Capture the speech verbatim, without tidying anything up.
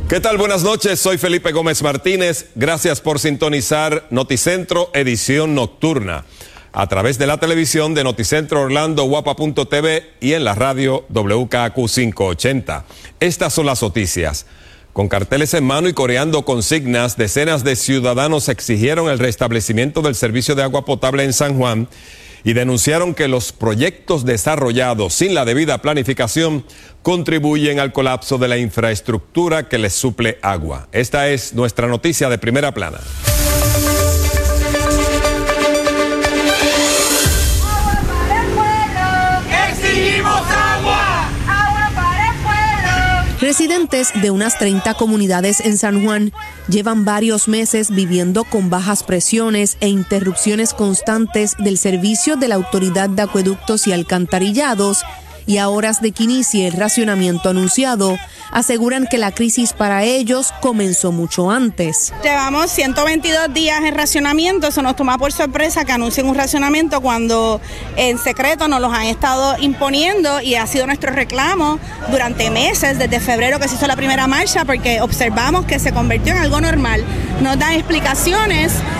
¿Qué tal? Buenas noches, soy Felipe Gómez Martínez. Gracias por sintonizar Noticentro edición nocturna a través de la televisión de Noticentro Orlando, guapa punto t v y en la radio W K Q quinientos ochenta. Estas son las noticias. Con carteles en mano y coreando consignas, decenas de ciudadanos exigieron el restablecimiento del servicio de agua potable en San Juan y denunciaron que los proyectos desarrollados sin la debida planificación contribuyen al colapso de la infraestructura que les suple agua. Esta es nuestra noticia de primera plana. Residentes de unas treinta comunidades en San Juan llevan varios meses viviendo con bajas presiones e interrupciones constantes del servicio de la Autoridad de Acueductos y Alcantarillados, y a horas de que inicie el racionamiento anunciado, aseguran que la crisis para ellos comenzó mucho antes. Llevamos ciento veintidós días en racionamiento, eso nos toma por sorpresa que anuncien un racionamiento cuando en secreto nos los han estado imponiendo, y ha sido nuestro reclamo durante meses, desde febrero que se hizo la primera marcha, porque observamos que se convirtió en algo normal. Nos dan explicaciones